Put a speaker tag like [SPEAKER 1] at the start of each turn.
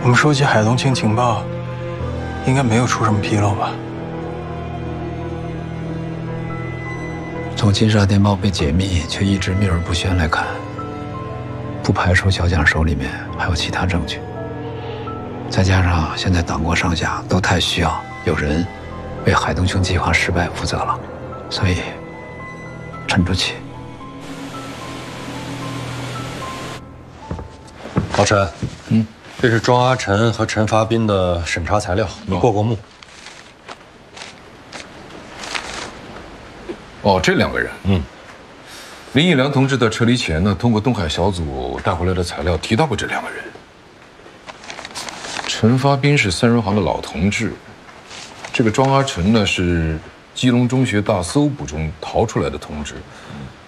[SPEAKER 1] 我们收集海东青情报，应该没有出什么纰漏吧？
[SPEAKER 2] 从金沙电报被解密却一直秘而不宣来看，不排除小蒋手里面还有其他证据。再加上现在党国上下都太需要有人为海东兄计划失败负责了，所以沉住气。
[SPEAKER 3] 老陈，这是庄阿晨和陈发斌的审查材料，你过目。
[SPEAKER 4] 哦，这两个人，林义良同志在撤离前呢，通过东海小组带回来的材料提到过这两个人。陈发斌是三人行的老同志，这个庄阿晨呢是基隆中学大搜捕中逃出来的同志。